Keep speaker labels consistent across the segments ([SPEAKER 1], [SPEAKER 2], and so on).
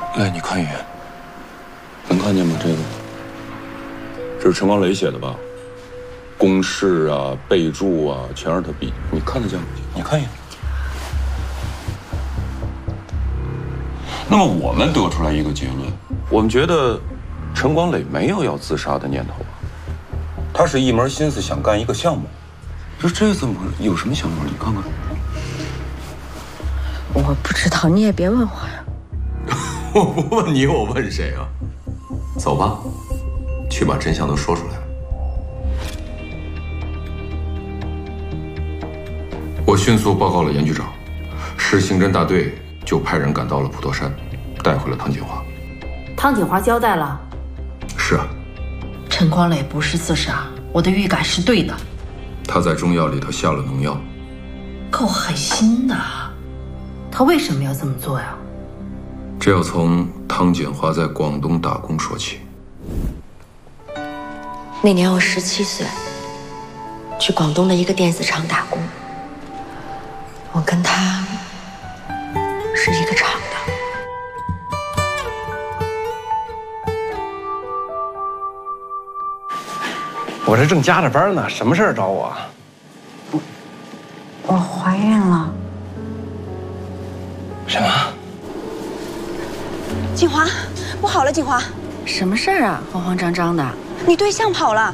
[SPEAKER 1] 来，你看一眼，能看见吗？这个，这是陈光磊写的吧？公式啊、备注啊，全是他笔。你看得见吗？你看一眼。那么我们得出来一个结论，我们觉得陈光磊没有要自杀的念头啊，他是一门心思想干一个项目。这怎么有什么想法？你看看。
[SPEAKER 2] 我不知道，你也别问我呀。
[SPEAKER 1] 我不问你，我问谁啊？走吧，去把真相都说出来。我迅速报告了严局长，市刑侦大队就派人赶到了普陀山，带回了汤锦华。
[SPEAKER 3] 汤锦华交代了。
[SPEAKER 1] 是啊，
[SPEAKER 3] 陈光磊不是自杀，我的预感是对的。
[SPEAKER 1] 他在中药里头下了农药，
[SPEAKER 3] 够狠心的。他为什么要这么做呀？
[SPEAKER 1] 这要从汤锦华在广东打工说起。
[SPEAKER 2] 那年我17岁，去广东的一个电子厂打工。我跟他是一个厂的。
[SPEAKER 4] 我这正加着班呢，什么事儿找我？
[SPEAKER 2] 我怀孕了。
[SPEAKER 4] 什么？
[SPEAKER 5] 锦华，不好了，锦华！
[SPEAKER 2] 什么事儿啊？慌慌张张的。
[SPEAKER 5] 你对象跑了。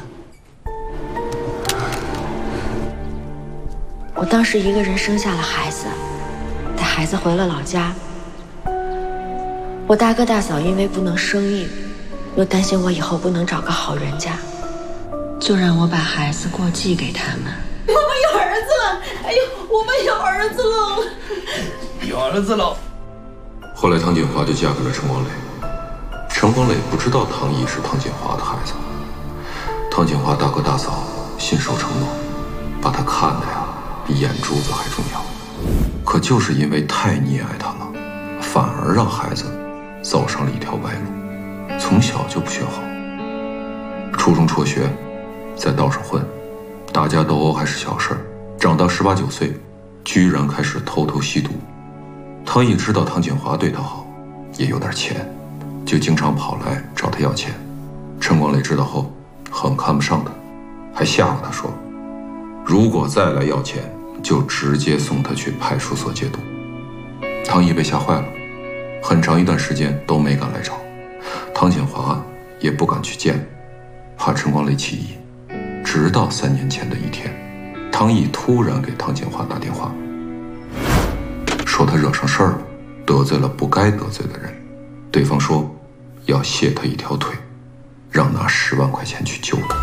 [SPEAKER 2] 我当时一个人生下了孩子，带孩子回了老家。我大哥大嫂因为不能生育，又担心我以后不能找个好人家，就让我把孩子过继给他们。
[SPEAKER 3] 我们有儿子了！哎呦，我们有儿子了！
[SPEAKER 4] 有儿子喽！
[SPEAKER 1] 后来汤锦华就嫁给了陈光磊。陈光磊不知道汤毅是汤锦华的孩子。汤锦华大哥大嫂信守承诺，把他看的呀比眼珠子还重要。可就是因为太溺爱他了，反而让孩子走上了一条歪路，从小就不学好。初中辍学，在道上混，打架斗殴还是小事儿，长到18、19岁，居然开始偷偷吸毒。汤毅知道汤锦华对他好，也有点钱，就经常跑来找他要钱。陈光磊知道后很看不上他，还吓唬他说，如果再来要钱，就直接送他去派出所戒毒。汤毅被吓坏了，很长一段时间都没敢来找，汤锦华也不敢去见，怕陈光磊起疑。直到3年前的一天，汤毅突然给汤锦华打电话，说他惹上事儿了，得罪了不该得罪的人。对方说要卸他一条腿，让拿10万块钱去救他。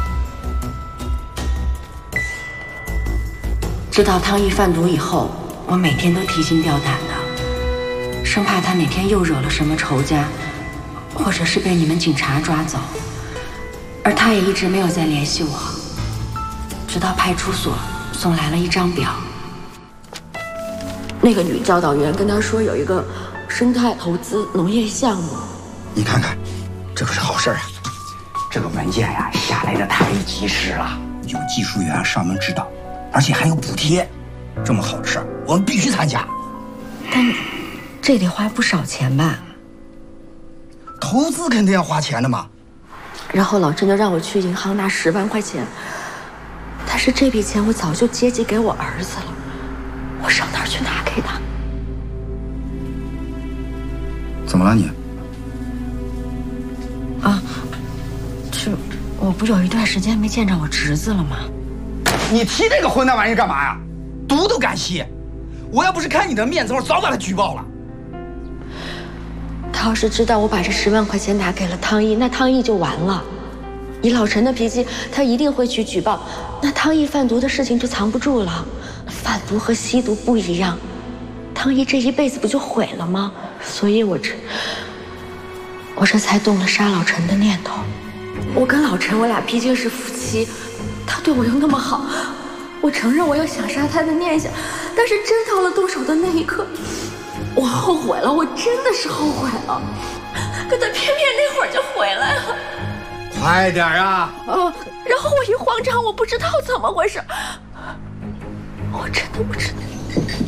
[SPEAKER 2] 知道汤毅贩毒以后，我每天都提心吊胆的，生怕他哪天又惹了什么仇家，或者是被你们警察抓走。而他也一直没有再联系我，直到派出所送来了一张表。那个女教导员跟他说有一个生态投资农业项目。
[SPEAKER 6] 你看看，这可是好事啊！这个文件呀下来的太及时了，有技术员上门指导，而且还有补贴，这么好的事儿，我们必须参加。
[SPEAKER 2] 但这得花不少钱吧？
[SPEAKER 6] 投资肯定要花钱的嘛。
[SPEAKER 2] 然后老陈就让我去银行拿10万块钱，但是这笔钱我早就接济给我儿子了，我上哪儿去拿给他？
[SPEAKER 6] 怎么了你？
[SPEAKER 2] 啊，我不有一段时间没见着我侄子了吗？
[SPEAKER 6] 你提这个混蛋玩意干嘛呀？毒都敢吸！我要不是看你的面子，我早把他举报了。
[SPEAKER 2] 他要是知道我把这10万块钱拿给了汤毅，那汤毅就完了。以老陈的脾气，他一定会去举报，那汤毅贩毒的事情就藏不住了。贩毒和吸毒不一样，汤毅这一辈子不就毁了吗？所以我这才动了杀老陈的念头。我跟老陈，我俩毕竟是夫妻，他对我又那么好，我承认我有想杀他的念想，但是真到了动手的那一刻，我后悔了，我真的是后悔了。可他偏偏那会儿就回来了。
[SPEAKER 6] 快点啊！
[SPEAKER 2] 然后我一慌张，我不知道怎么回事，我真的不知道。